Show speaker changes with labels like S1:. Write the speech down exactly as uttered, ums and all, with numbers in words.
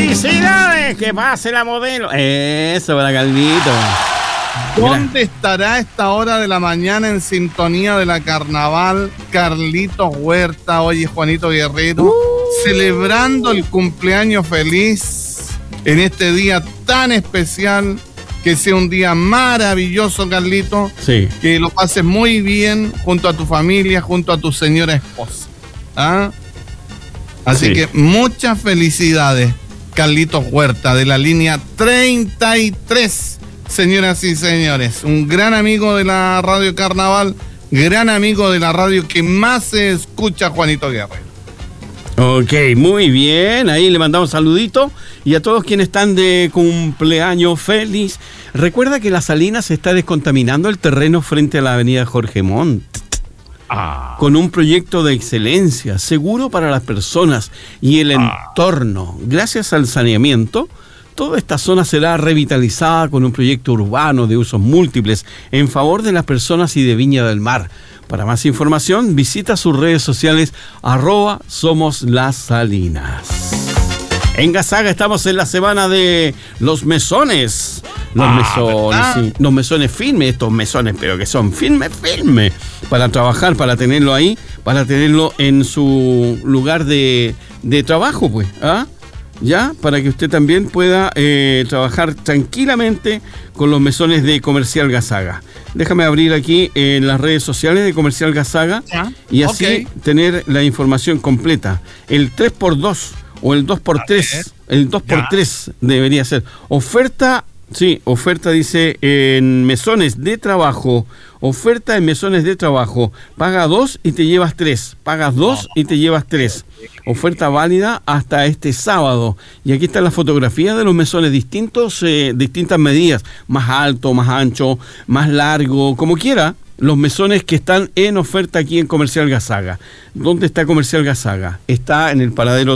S1: ¡Felicidades! ¡Que pase la modelo! Eso, para Carlito.
S2: ¿Dónde estará a esta hora de la mañana en sintonía de la carnaval Carlitos Huerta? Oye, Juanito Guerrero, uh. celebrando el cumpleaños feliz en este día tan especial. Que sea un día maravilloso, Carlito.
S1: Sí.
S2: Que lo pases muy bien junto a tu familia, junto a tu señora esposa. ¿Ah? Así sí. que muchas felicidades, Carlitos Huerta, de la línea treinta y tres. Señoras y señores, un gran amigo de la Radio Carnaval, gran amigo de la radio que más se escucha, Juanito Guerrero.
S1: Ok, muy bien, ahí le mandamos saludito y a todos quienes están de cumpleaños feliz. Recuerda que La Salina se está descontaminando el terreno frente a la avenida Jorge Montt. Ah. Con un proyecto de excelencia, seguro para las personas y el ah. entorno. Gracias al saneamiento, toda esta zona será revitalizada con un proyecto urbano de usos múltiples en favor de las personas y de Viña del Mar. Para más información, visita sus redes sociales, arroba Somos Las Salinas. En Gazaga estamos en la semana de los mesones. Los ah, mesones, sí. Los mesones firmes, estos mesones, pero que son firmes, firmes. Para trabajar, para tenerlo ahí, para tenerlo en su lugar de, de trabajo, pues. ¿Ah? ¿Ya? Para que usted también pueda eh, trabajar tranquilamente con los mesones de Comercial Gazaga. Déjame abrir aquí en las redes sociales de Comercial Gazaga ¿Ya? y así okay. tener la información completa. El tres por dos o el dos por tres, el dos por tres debería ser. Oferta, sí, oferta dice en mesones de trabajo. Oferta en mesones de trabajo. Paga dos y te llevas tres. Pagas dos y te llevas tres. Oferta válida hasta este sábado. Y aquí está la fotografía de los mesones distintos, eh, distintas medidas. Más alto, más ancho, más largo, como quiera. Los mesones que están en oferta aquí en Comercial Gazaga. ¿Dónde está Comercial Gazaga? Está en el paradero